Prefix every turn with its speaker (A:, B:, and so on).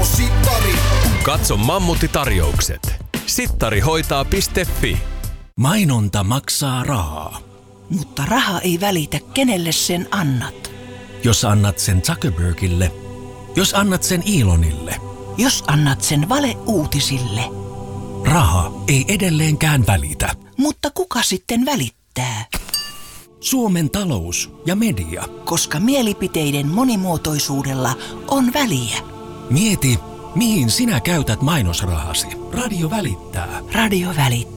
A: Sittari.
B: Katso Mammutti-tarjoukset. Sittarihoitaa.fi.
C: Mainonta maksaa rahaa.
D: Mutta raha ei välitä, kenelle sen annat.
C: Jos annat sen Zuckerbergille, jos annat sen Elonille,
D: Jos annat sen valeuutisille.
C: raha ei edelleenkään välitä.
D: Mutta kuka sitten välittää?
C: Suomen talous ja media.
D: Koska mielipiteiden monimuotoisuudella on väliä.
C: Mieti, mihin sinä käytät mainosrahasi. Radio välittää.
D: Radio välittää.